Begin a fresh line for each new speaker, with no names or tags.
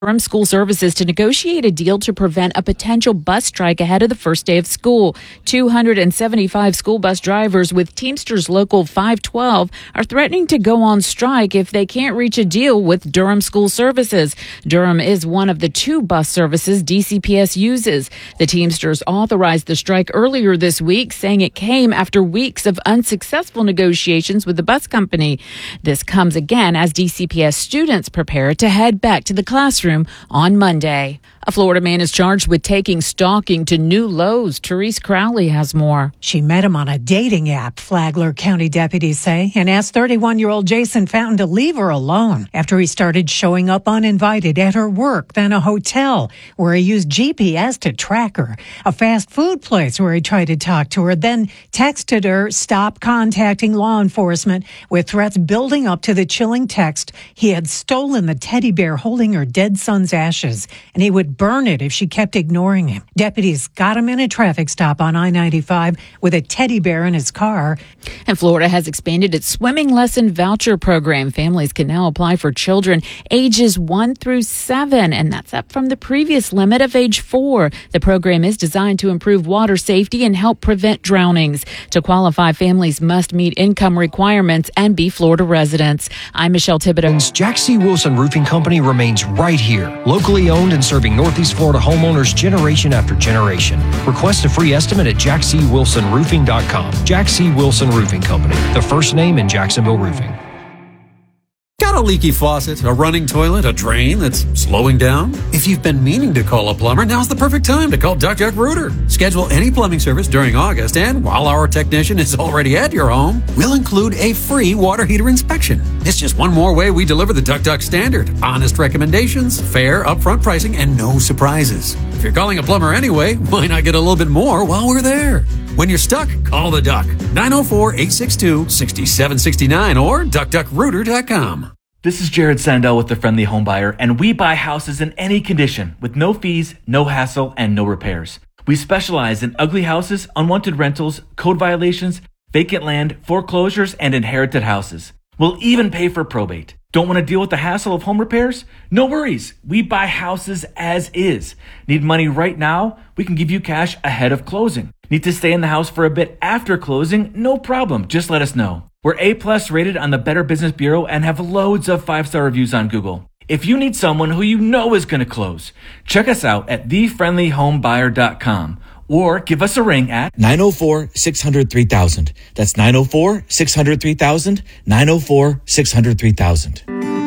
Durham School Services to negotiate a deal to prevent a potential bus strike ahead of the first day of school. 275 school bus drivers with Teamsters Local 512 are threatening to go on strike if they can't reach a deal with Durham School Services. Durham is one of the two bus services DCPS uses. The Teamsters authorized the strike earlier this week, saying it came after weeks of unsuccessful negotiations with the bus company. This comes again as DCPS students prepare to head back to the classroom on Monday. A Florida man is charged with taking stalking to new lows. Therese Crowley has more.
She met him on a dating app, Flagler County deputies say, and asked 31-year-old Jason Fountain to leave her alone after he started showing up uninvited at her work, then a hotel where he used GPS to track her, a fast food place where he tried to talk to her, then texted her, stop contacting law enforcement, with threats building up to the chilling text. He had stolen the teddy bear holding her dead son's ashes, and he would burn it if she kept ignoring him. Deputies got him in a traffic stop on I-95 with a teddy bear in his car.
And Florida has expanded its swimming lesson voucher program. Families can now apply for children ages 1 through 7, and that's up from the previous limit of age 4. The program is designed to improve water safety and help prevent drownings. To qualify, families must meet income requirements and be Florida residents. I'm Michelle Thibodeau.
Jack C. Wilson Roofing Company remains right here, locally owned and serving Northeast Florida homeowners generation after generation. Request a free estimate at jackcwilsonroofing.com. Jack C. Wilson Roofing Company, the first name in Jacksonville roofing.
Got a leaky faucet, a running toilet, a drain that's slowing down? If you've been meaning to call a plumber, now's the perfect time to call Duck Duck Rooter. Schedule any plumbing service during August, and while our technician is already at your home, we'll include a free water heater inspection. It's just one more way we deliver the Duck Duck standard. Honest recommendations, fair upfront pricing, and no surprises. If you're calling a plumber anyway, why not get a little bit more while we're there? When you're stuck, call the Duck. 904-862-6769 or duckduckrooter.com.
This is Jared Sandell with The Friendly Home Buyer, and we buy houses in any condition with no fees, no hassle, and no repairs. We specialize in ugly houses, unwanted rentals, code violations, vacant land, foreclosures, and inherited houses. We'll even pay for probate. Don't want to deal with the hassle of home repairs? No worries. We buy houses as is. Need money right now? We can give you cash ahead of closing. Need to stay in the house for a bit after closing? No problem. Just let us know. We're A+ rated on the Better Business Bureau and have loads of 5-star reviews on Google. If you need someone who you know is going to close, check us out at thefriendlyhomebuyer.com or give us a ring at
904-600-3000. That's 904-600-3000, 904-600-3000.